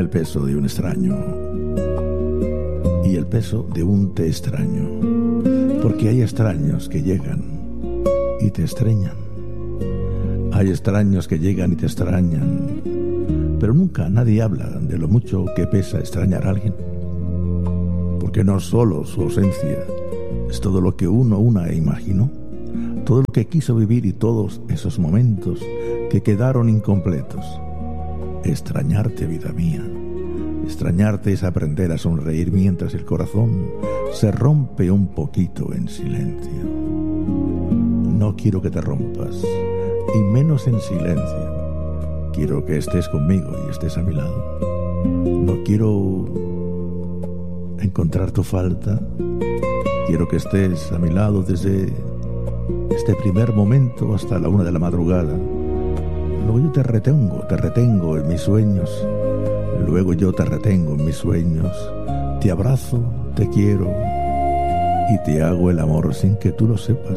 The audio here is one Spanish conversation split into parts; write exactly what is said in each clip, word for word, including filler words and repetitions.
el peso de un extraño y el peso de un te extraño, porque hay extraños que llegan y te extrañan. Hay extraños que llegan y te extrañan, pero nunca nadie habla de lo mucho que pesa extrañar a alguien, porque no solo su ausencia es todo lo que uno una imaginó, todo lo que quiso vivir y todos esos momentos que quedaron incompletos. Extrañarte, vida mía, extrañarte es aprender a sonreír mientras el corazón se rompe un poquito en silencio. No quiero que te rompas, y menos en silencio. Quiero que estés conmigo y estés a mi lado. No quiero encontrar tu falta. Quiero que estés a mi lado desde este primer momento hasta la una de la madrugada. Luego yo te retengo, te retengo en mis sueños. Luego yo te retengo en mis sueños. Te abrazo, te quiero y te hago el amor sin que tú lo sepas.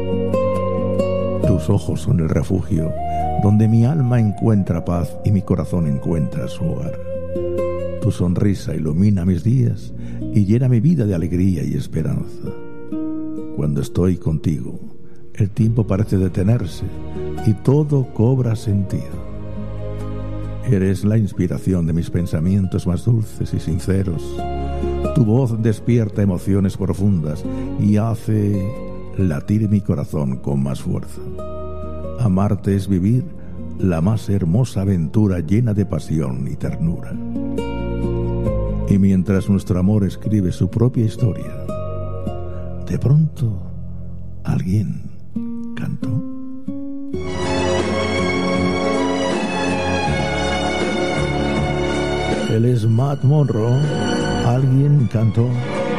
Tus ojos son el refugio donde mi alma encuentra paz y mi corazón encuentra su hogar. Tu sonrisa ilumina mis días y llena mi vida de alegría y esperanza. Cuando estoy contigo, el tiempo parece detenerse y todo cobra sentido. Eres la inspiración de mis pensamientos más dulces y sinceros. Tu voz despierta emociones profundas y hace latir mi corazón con más fuerza. Amarte es vivir la más hermosa aventura llena de pasión y ternura. Y mientras nuestro amor escribe su propia historia, de pronto alguien cantó. Él es Matt Monro. Alguien cantó.